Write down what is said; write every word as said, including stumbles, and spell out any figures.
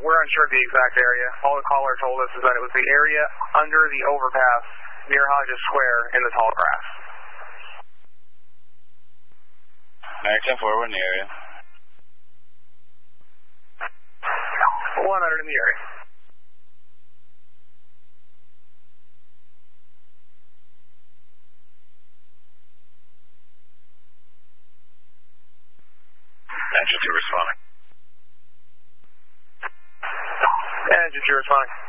we're unsure of the exact area. All the caller told us is that it was the area under the overpass near Hodges Square in the tall grass. American forward in the area. one hundred in the area. Engine two responding. Engine two responding.